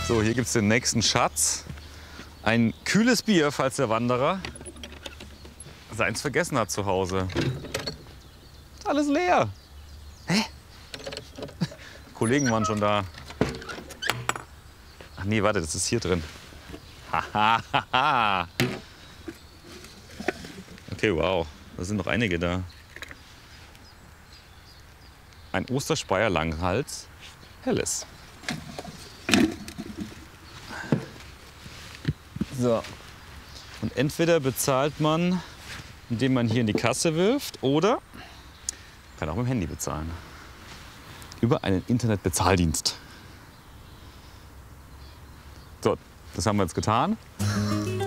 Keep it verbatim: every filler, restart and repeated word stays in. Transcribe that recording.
So, hier gibt es den nächsten Schatz. Ein kühles Bier, falls der Wanderer seins vergessen hat zu Hause. Ist alles leer. Hä? Kollegen waren schon da. Ach nee, warte, das ist hier drin. Hahaha. Okay, wow. Da sind noch einige da. Ein Osterspeyer Langhals. Helles. So. Und entweder bezahlt man, indem man hier in die Kasse wirft, oder kann auch mit dem Handy bezahlen. Über einen Internetbezahldienst. So, das haben wir jetzt getan.